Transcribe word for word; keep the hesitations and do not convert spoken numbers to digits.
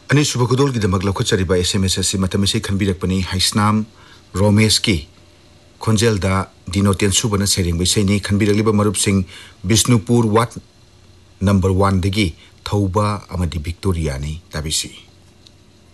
अनिसुब खुदोल की दमक लखुचरिबा एसएमएस असि मतमसे खनबिरकपनी हाइस्नाम रोमेश की खोंजेलदा दिनोतेन सुबना सेरिंग बैसैनी खनबिरकलिबा मरुपसिंग बिष्णुपुर वाट नंबर वन दगी थौबा अमदी विक्टोरिया ने ताबिसी।